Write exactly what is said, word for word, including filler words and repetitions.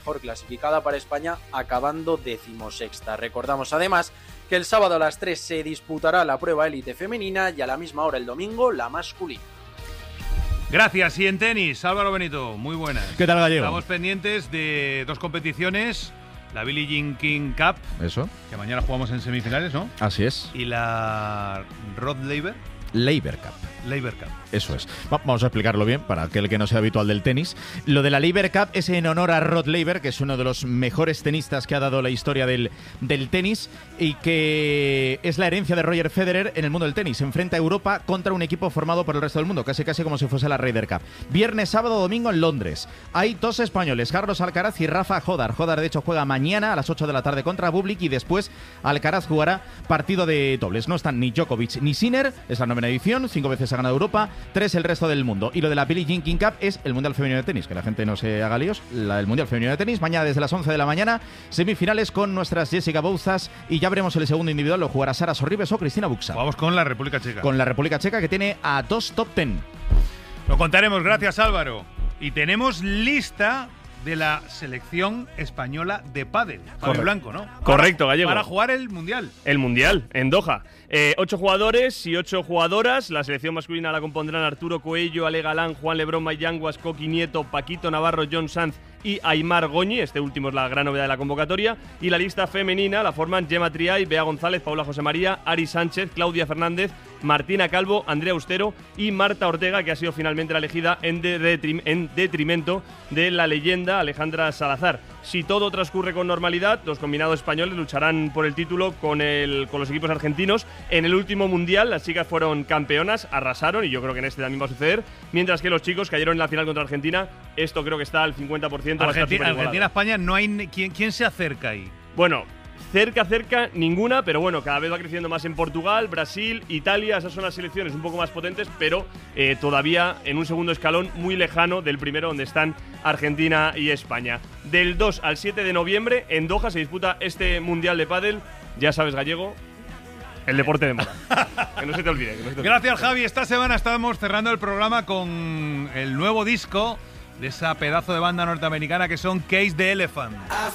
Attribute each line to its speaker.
Speaker 1: mejor clasificada para España, acabando decimosexta. Recordamos además que el sábado a las tres se disputará la prueba élite femenina y a la misma hora el domingo la masculina.
Speaker 2: Gracias. Y en tenis, Álvaro Benito, muy buenas.
Speaker 3: ¿Qué tal, Gallego?
Speaker 2: Estamos pendientes de dos competiciones, la Billie Jean King Cup,
Speaker 3: eso,
Speaker 2: que mañana jugamos en semifinales, ¿no?
Speaker 3: Así es.
Speaker 2: Y la Rod Laver.
Speaker 3: Laver Cup.
Speaker 2: Laver Cup.
Speaker 3: Eso es. Vamos a explicarlo bien para aquel que no sea habitual del tenis. Lo de la Laver Cup es en honor a Rod Laver, que es uno de los mejores tenistas que ha dado la historia del, del tenis y que es la herencia de Roger Federer en el mundo del tenis. Se enfrenta a Europa contra un equipo formado por el resto del mundo, casi casi como si fuese la Ryder Cup. Viernes, sábado, domingo en Londres. Hay dos españoles, Carlos Alcaraz y Rafa Jodar. Jodar, de hecho, juega mañana a las ocho de la tarde contra Bublik y después Alcaraz jugará partido de dobles. No están ni Djokovic ni Sinner, es la novena edición, cinco veces ha ganado Europa, tres el resto del mundo. Y lo de la Billie Jean King Cup es el Mundial Femenino de Tenis, que la gente no se haga líos, la, el Mundial Femenino de Tenis, mañana desde las once de la mañana, semifinales con nuestras Jessica Bouzas y ya veremos el segundo individual, lo jugará Sara Sorribes o Cristina Buxa.
Speaker 2: Vamos con la República Checa.
Speaker 3: Con la República Checa, que tiene a dos top ten.
Speaker 2: Lo contaremos, gracias Álvaro. Y tenemos lista de la selección española de pádel. Pádel blanco, ¿no?
Speaker 4: Correcto, Gallego.
Speaker 2: Para jugar el Mundial.
Speaker 4: El Mundial, en Doha. Eh, ocho jugadores y ocho jugadoras. La selección masculina la compondrán Arturo Coello, Ale Galán, Juan Lebrón, Mayanguas, Coqui Nieto, Paquito Navarro, John Sanz y Aymar Goñi. Este último es la gran novedad de la convocatoria. Y la lista femenina la forman Gemma Triay, Bea González, Paula José María, Ari Sánchez, Claudia Fernández, Martina Calvo, Andrea Austero y Marta Ortega, que ha sido finalmente la elegida en, de detrim en detrimento de la leyenda Alejandra Salazar. Si todo transcurre con normalidad, los combinados españoles lucharán por el título con, el, con los equipos argentinos. En el último Mundial las chicas fueron campeonas, arrasaron, y yo creo que en este también va a suceder, mientras que los chicos cayeron en la final contra Argentina. Esto creo que está al cincuenta por ciento.
Speaker 2: Argentina, Argentina España, no hay ¿quién, ¿quién se acerca ahí?
Speaker 4: Bueno, cerca, cerca, ninguna, pero bueno, cada vez va creciendo más en Portugal, Brasil, Italia. Esas son las selecciones un poco más potentes, pero eh, todavía en un segundo escalón muy lejano del primero, donde están Argentina y España. Del dos al siete de noviembre en Doha se disputa este Mundial de Pádel. Ya sabes, Gallego, el deporte de moda. Que no se te olvide. Que no se te olvide.
Speaker 2: Gracias, Javi. Esta semana estamos cerrando el programa con el nuevo disco de esa pedazo de banda norteamericana que son Cage the Elephant.